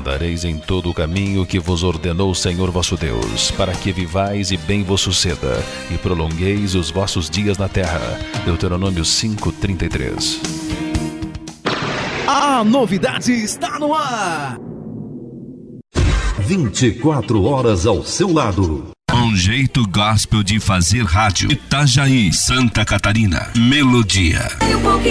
andareis em todo o caminho que vos ordenou o Senhor vosso Deus, para que vivais e bem vos suceda, e prolongueis os vossos dias na terra. Deuteronômio 5:33. A novidade está no ar. 24 horas ao seu lado. Um jeito gospel de fazer rádio. Itajaí, Santa Catarina. Melodia.